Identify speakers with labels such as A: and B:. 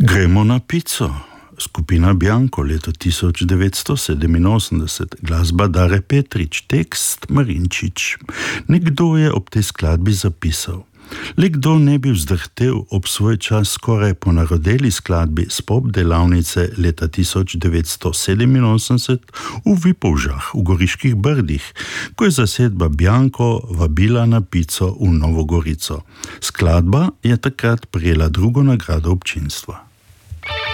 A: Gremo na pico. Skupina Bianco, leto 1987, glasba Dare Petrič, tekst Marinčič. Nekdo je ob tej skladbi zapisal: le kdo ne bi vzdrhtel ob svoj čas skoraj ponarodeli skladbi s pop delavnice leta 1987 v Vipavžah, v Goriških Brdih, ko je zasedba Bianco vabila na pico v Novo Gorico. Skladba je takrat prejela drugo nagrado občinstva.